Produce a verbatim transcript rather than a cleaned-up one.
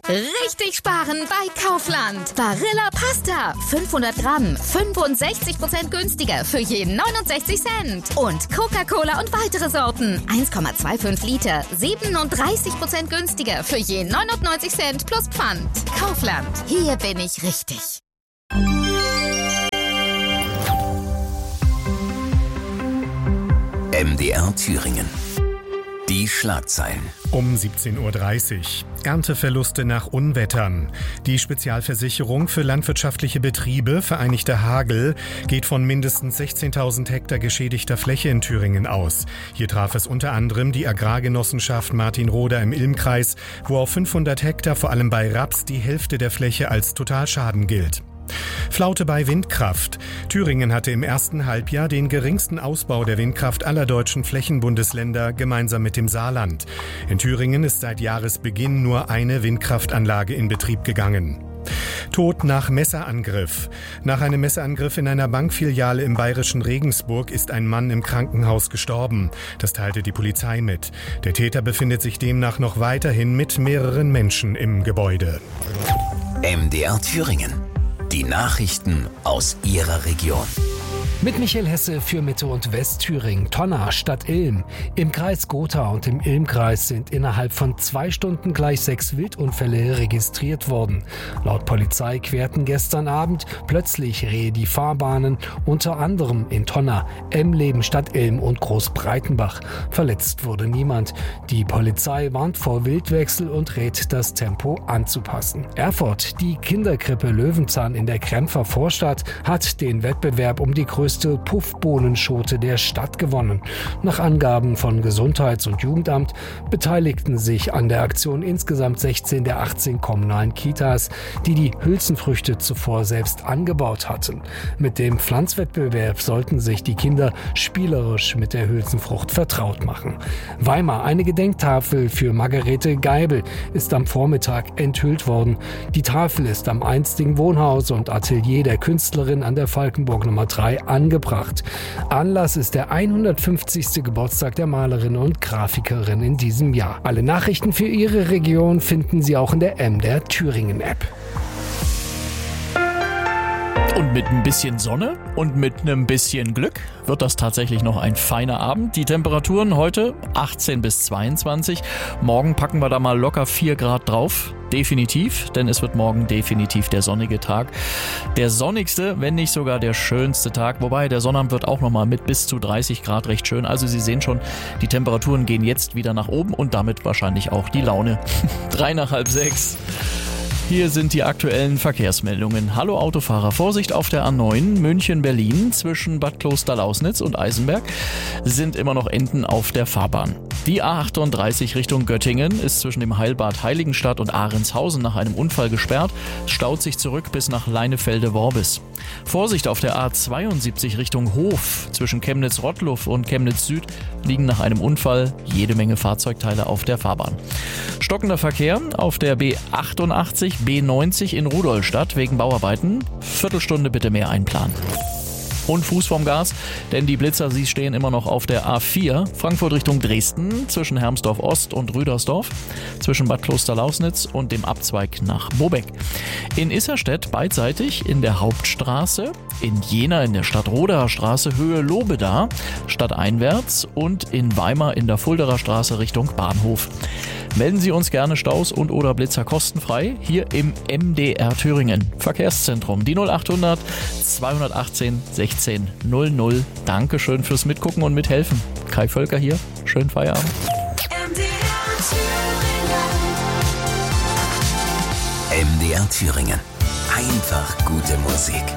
Richtig sparen bei Kaufland. Barilla Pasta. fünfhundert Gramm. fünfundsechzig Prozent günstiger für je neunundsechzig Cent. Und Coca-Cola und weitere Sorten. eins Komma fünfundzwanzig Liter. siebenunddreißig Prozent günstiger für je neunundneunzig Cent plus Pfand. Kaufland. Hier bin ich richtig. M D R Thüringen. Die Schlagzeilen. Um siebzehn Uhr dreißig. Ernteverluste nach Unwettern. Die Spezialversicherung für landwirtschaftliche Betriebe, Vereinigter Hagel, geht von mindestens sechzehntausend Hektar geschädigter Fläche in Thüringen aus. Hier traf es unter anderem die Agrargenossenschaft Martinroda im Ilmkreis, wo auf fünfhundert Hektar vor allem bei Raps die Hälfte der Fläche als Totalschaden gilt. Flaute bei Windkraft. Thüringen hatte im ersten Halbjahr den geringsten Ausbau der Windkraft aller deutschen Flächenbundesländer gemeinsam mit dem Saarland. In Thüringen ist seit Jahresbeginn nur eine Windkraftanlage in Betrieb gegangen. Tod nach Messerangriff. Nach einem Messerangriff in einer Bankfiliale im bayerischen Regensburg ist ein Mann im Krankenhaus gestorben. Das teilte die Polizei mit. Der Täter befindet sich demnach noch weiterhin mit mehreren Menschen im Gebäude. M D R Thüringen. Die Nachrichten aus Ihrer Region. Mit Michael Hesse für Mitte- und Westthüringen. Tonna statt Ilm. Im Kreis Gotha und im Ilmkreis sind innerhalb von zwei Stunden gleich sechs Wildunfälle registriert worden. Laut Polizei querten gestern Abend plötzlich Rehe die Fahrbahnen, unter anderem in Tonna, Emleben statt Ilm und Großbreitenbach. Verletzt wurde niemand. Die Polizei warnt vor Wildwechsel und rät, das Tempo anzupassen. Erfurt, die Kinderkrippe Löwenzahn in der Krempfer Vorstadt, hat den Wettbewerb um die größte Puffbohnenschote der Stadt gewonnen. Nach Angaben von Gesundheits- und Jugendamt beteiligten sich an der Aktion insgesamt sechzehn der achtzehn kommunalen Kitas, die die Hülsenfrüchte zuvor selbst angebaut hatten. Mit dem Pflanzwettbewerb sollten sich die Kinder spielerisch mit der Hülsenfrucht vertraut machen. Weimar, eine Gedenktafel für Margarete Geibel, ist am Vormittag enthüllt worden. Die Tafel ist am einstigen Wohnhaus und Atelier der Künstlerin an der Falkenburg Nummer drei angebracht. Anlass ist der hundertfünfzigste Geburtstag der Malerin und Grafikerin in diesem Jahr. Alle Nachrichten für Ihre Region finden Sie auch in der M D R Thüringen App. Und mit ein bisschen Sonne und mit einem bisschen Glück wird das tatsächlich noch ein feiner Abend. Die Temperaturen heute achtzehn bis zweiundzwanzig. Morgen packen wir da mal locker vier Grad drauf. Definitiv, denn es wird morgen definitiv der sonnige Tag. Der sonnigste, wenn nicht sogar der schönste Tag. Wobei, der Sonnabend wird auch nochmal mit bis zu dreißig Grad recht schön. Also Sie sehen schon, die Temperaturen gehen jetzt wieder nach oben und damit wahrscheinlich auch die Laune. Drei nach halb sechs. Hier sind die aktuellen Verkehrsmeldungen. Hallo Autofahrer, Vorsicht auf der A neun München-Berlin zwischen Bad Kloster-Lausnitz und Eisenberg sind immer noch Enten auf der Fahrbahn. Die A achtunddreißig Richtung Göttingen ist zwischen dem Heilbad Heiligenstadt und Ahrenshausen nach einem Unfall gesperrt. Es staut sich zurück bis nach Leinefelde-Worbis. Vorsicht auf der A zweiundsiebzig Richtung Hof. Zwischen Chemnitz-Rottluff und Chemnitz-Süd liegen nach einem Unfall jede Menge Fahrzeugteile auf der Fahrbahn. Stockender Verkehr auf der B achtundachtzig, B neunzig in Rudolstadt wegen Bauarbeiten. Viertelstunde bitte mehr einplanen. Und Fuß vom Gas, denn die Blitzer, sie stehen immer noch auf der A vier, Frankfurt Richtung Dresden, zwischen Hermsdorf Ost und Rüdersdorf, zwischen Bad Kloster-Lausnitz und dem Abzweig nach Bobeck. In Isserstedt beidseitig in der Hauptstraße, in Jena in der Stadtroderer Straße Höhe Lobeda, stadteinwärts und in Weimar in der Fulderer Straße Richtung Bahnhof. Melden Sie uns gerne Staus und oder Blitzer kostenfrei hier im M D R Thüringen Verkehrszentrum. Die null achthundert zweihundertachtzehn sechzehn null null. Dankeschön fürs Mitgucken und Mithelfen. Kai Völker hier. Schönen Feierabend. M D R Thüringen. M D R Thüringen. Einfach gute Musik.